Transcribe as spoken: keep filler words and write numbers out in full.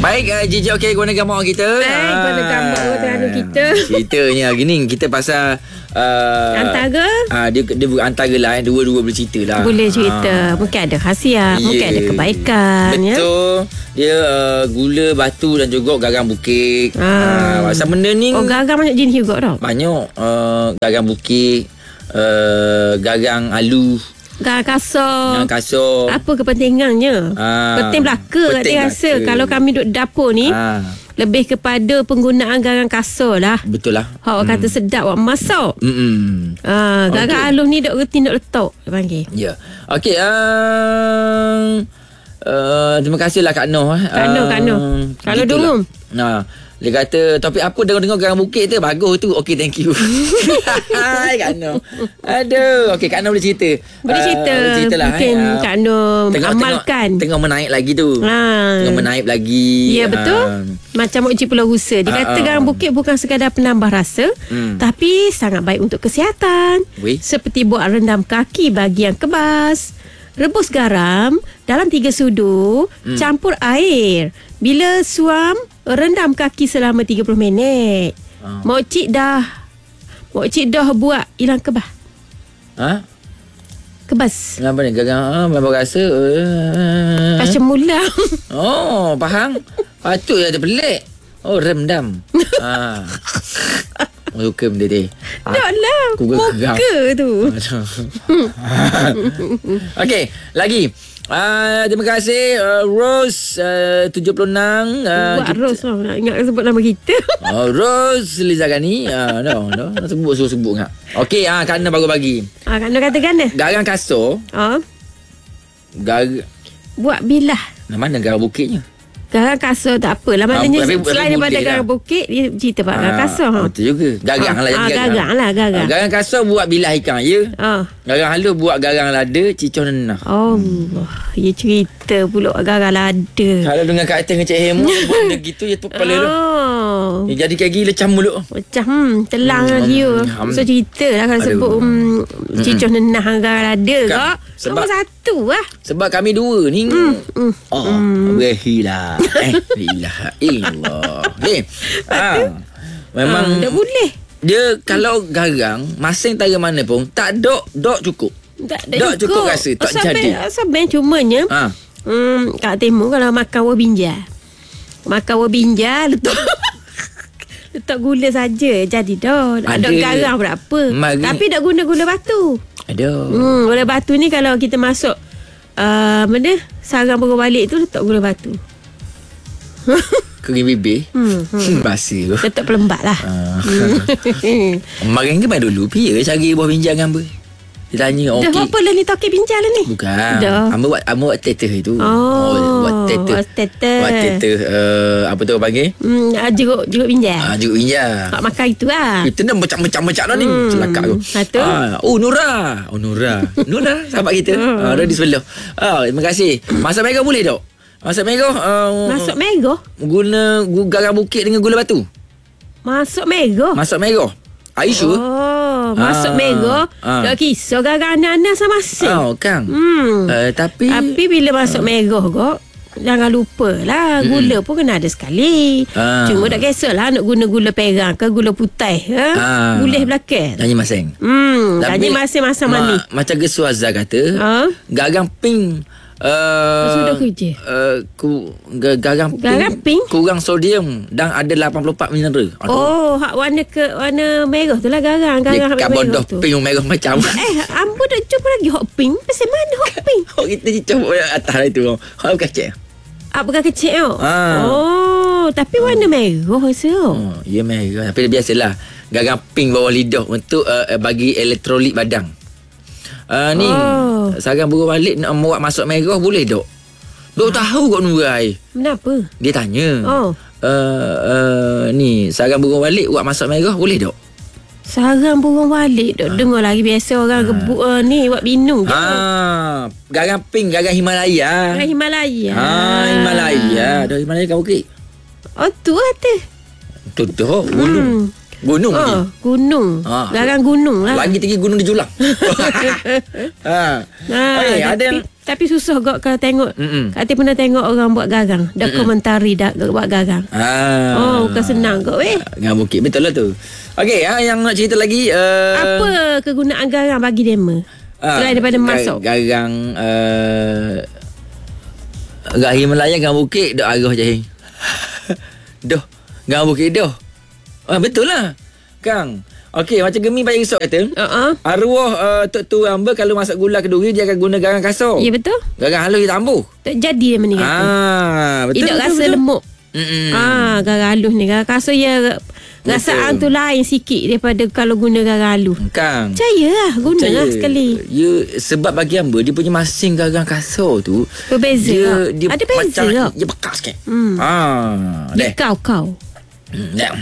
Baik, uh, J J okey guna gambar kita. Baik, guna gambar uh, kita. Ceritanya gini, kita pasal uh, antara uh, dia dia antara lah eh, dua-dua boleh cerita lah. Boleh cerita. Uh, mungkin ada khasiat, yeah. Mungkin ada kebaikan. Betul. Ya? Dia uh, gula batu dan juga garang bukit. Ah. Uh, pasal benda ni. Oh, garang banyak jenis juga tau. Banyak. Uh, garang bukit, uh, garang alu. Garang kasar. Garang kasar. Apa kepentingannya? Ah, penting belaka kat dia rasa. Kalau kami duduk dapur ni, ah. lebih kepada penggunaan garang kasar lah. Betul lah. Hak orang hmm. kata sedap awak masak. Hmm. Ah, garang okay. aluh ni duk reti duk letak dia panggil. Ya. Yeah. Okey, uh, uh, terima kasihlah Kak Noh. Kak Noh, Kak Noh. Kalau dulu. Nah, dia kata topik apa dengar-dengar garang bukit tu bagus tu. Okey, thank you. Hai Kak Noh. Aduh, okey Kak Noh boleh cerita. Boleh cerita. Uh, boleh cerita lah. Mungkin eh. Kak Noh amalkan. Tengah, tengah menaik lagi tu. Ha. Tengah menaik lagi. Ya, betul. Ha. Macam Mokcik Pulau Rusa. Dia ha, kata ha. garang bukit bukan sekadar penambah rasa, hmm. tapi sangat baik untuk kesihatan. Weh. Seperti buat rendam kaki bagi yang kebas. Rebus garam dalam tiga sudu, hmm. campur air. Bila suam, rendam kaki selama tiga puluh minit. Oh. Mokcik dah Mokcik dah buat hilang kebas. Ha? Kebas. Kenapa ni? Gagang ah, memang rasa uh, macam mula. Oh, faham. Patut ada pelik. Oh, rendam. Ha. Muka benda dia. Tak lah. Muka tu. Okey, lagi. Uh, terima kasih uh, Rose uh, tujuh puluh enam uh, Buat kita, Rose lah. Nak ingat sebut nama kita. uh, Rose Lizagani. uh, No, no sebut sebut-sebut. Okey, ah uh, Kak Noh baru bagi. Ah, Kak Noh kata kan? Garang kasar. Ah. Gar buat bilah. Mana garang bukitnya? Garang kasar tak apalah. Maknanya ha, selain daripada garang lah. Bukit, dia cerita pasal garang kasar. Ha. Betul juga. Garang ha. lah. Ha, garang lah. Garang. Garang kasar buat bilah ikan, ya? Ha. Garang halus buat garang lada, cicoh nenah. Oh, hmm. Ya cerita pula garang lada. Kalau dengan Kak Atin dengan Cik Hemu, buat benda gitu, ya tu kepala tu. Oh. Dia jadi kayak gila cam mulut. Macam, hmm, telang hmm. dia. Hmm. So cerita lah kalau Aduh. sebut um, cicoh hmm. nenah garang lada. Kak. Sebab satu lah. Sebab kami dua ni. Hmm. Hmm. Oh, hmm. berhilah. Eh, ilaha illallah. Okay. Ha. Memang tak boleh. Dia kalau garang masing tara mana pun tak dok dok cukup. Tak dok cukup rasa tak asal jadi. Asal ben cumanya. Ha. Hmm, Kak Timur kalau makan buah binjal. Makan buah binjal letak letak gula saja jadi dah. Ada garang berapa. Mari. Tapi tak guna gula batu. Ada. Hmm, gula batu ni kalau kita masuk uh, mana sarang baru balik tu letak gula batu. Kering bibir. Hmm, hmm. Basi tu. Letak pelembat lah. Uh. Marin ke main dulu Pia cari buah binjal dengan amba. Dia tanya okey. Dah apa lah ni toke binjal lah ni? Bukan. Dah. Amba buat amba buat teteh itu. Oh, oh buat teteh. Buat teteh. Buat teteh uh, apa tu orang panggil? Hmm, jeruk jeruk binjal. Ah, jeruk binjal. Hak makan itu lah. Kita nak macam-macam dah ni. Hmm. Celaka tu. Satu. Ah, oh Nura. Oh Nura. Nura sahabat kita. Hmm. Ah, dia di sebelah. Ah, terima kasih. Masak merah boleh tak? Masak merah uh, Masak merah? Guna garang bukit dengan gula batu. Masak merah? Masak merah. Are you sure? Oh, masak ah, merah ah. Tak kisah garang nanas sama asin. Oh, kan. Hmm. Uh, tapi Tapi bila masak uh. merah kok, jangan lupa lah gula hmm. pun kena ada sekali. Ah. Cuma tak kisahlah nak guna gula perang ke gula putih. Ha? Ah. Boleh belakang. Tanya masing. Hmm, tanya masing-masing ma- mana. Macam Gesu Azhar kata, ha? Garang pink Uh, sudah kerja uh, ku, garang, garang pink, pink kurang sodium dan ada lapan puluh empat mineral. Aduh. Oh, hak warna ke warna merah tu lah garang. Garang hak merah tu. Pink merah macam. Eh, ambo dah cuba lagi hot pink. Pasal mana hot pink? Oh, kita cuba atas lah itu. Hot kecil. Ah, bukan kecil oh. Ah. Oh, tapi warna oh. merah rasa. Oh, ya merah. Tapi biasalah garang pink bawah lidah untuk uh, bagi elektrolit badan. Uh, ni oh. Sarang burung balik nak buat masak merah boleh dok? Dok ha. Tahu kot Nurai. Kenapa? Dia tanya. Oh. Uh, uh, ni sarang burung balik buat masak merah boleh dok? Sarang burung balik dok ha. Dengar lagi biasa orang ha. gebuk uh, ni buat minum je. Ha. Garang pink, garang Himalaya. Garang Himalaya. Ha, Himalaya. Dah Himalaya kau okey. Oh tu ada. Tu tu bulu. Hmm. Gunung lagi. Oh, gunung. Ah. Garang gunung lah. Lagi tinggi gunung di Julang. ha. Ah, Okay, tapi, ada yang tapi susah kok kalau tengok. Mm-mm. Kak Ati pernah tengok orang buat garang. Dokumentari dak buat garang. ah. Oh, bukan senang kok weh. Dengan bukit. Betul lah tu. Okey, ha, yang nak cerita lagi uh, Apa kegunaan garang bagi dema? ah, Selain daripada gar- masuk. Garang uh, Gak Himalaya dengan bukit dok arah je. Doh, dengan bukit doh. Ah, betul lah Kang. Okey, macam Gemi Bayi Risau kata, Uh-uh. arwah uh, Tok Tu Hamba kalau masak gula keduri dia akan guna garang kasar. Ya betul. Garang halus dia tambuh. Tak jadi dia meninggal tu. Ah, betul. Tidak betul, rasa betul. lemuk. Mm-mm. Ah, garang halus ni. Garang kasar ya rasaan tu lain sikit daripada kalau guna garang halus. Kang. Percaya lah. Guna Percaya. lah sekali. Ya, sebab bagi hamba dia punya masing garang kasar tu Berbeza dia, tak? dia Ada beza macam tak? dia bekas sikit. Hmm. Ah, Dia deh. kau-kau. Hmm, ya.